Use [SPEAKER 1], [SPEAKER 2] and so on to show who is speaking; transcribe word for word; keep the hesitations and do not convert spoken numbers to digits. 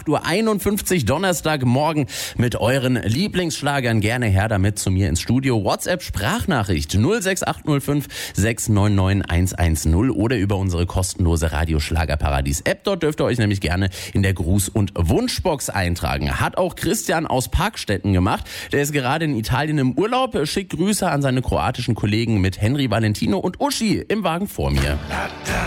[SPEAKER 1] acht Uhr einundfünfzig Donnerstagmorgen mit euren Lieblingsschlagern. Gerne her damit zu mir ins Studio. WhatsApp-Sprachnachricht null sechs acht null fünf sechs neun neun eins eins null oder über unsere kostenlose Radioschlagerparadies-App. Dort dürft ihr euch nämlich gerne in der Gruß- und Wunschbox eintragen. Hat auch Christian aus Parkstetten gemacht. Der ist gerade in Italien im Urlaub. Schickt Grüße an seine kroatischen Kollegen mit Henry, Valentino und Uschi im Wagen vor mir.